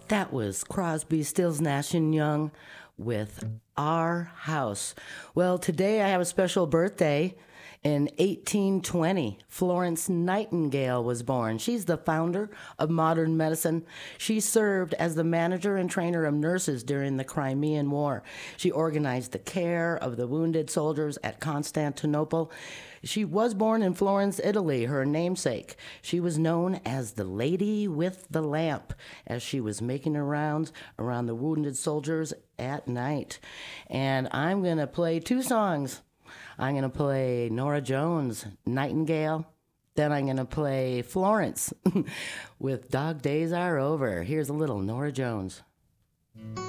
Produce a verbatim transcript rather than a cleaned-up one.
That was Crosby, Stills, Nash and Young with Our House. Well, today I have a special birthday. In eighteen twenty, Florence Nightingale was born. She's the founder of modern medicine. She served as the manager and trainer of nurses during the Crimean War. She organized the care of the wounded soldiers at Constantinople. She was born in Florence, Italy, her namesake. She was known as the Lady with the Lamp, as she was making her rounds around the wounded soldiers at night. And I'm going to play two songs. I'm going to play Norah Jones, Nightingale. Then I'm going to play Florence with Dog Days Are Over. Here's a little Norah Jones.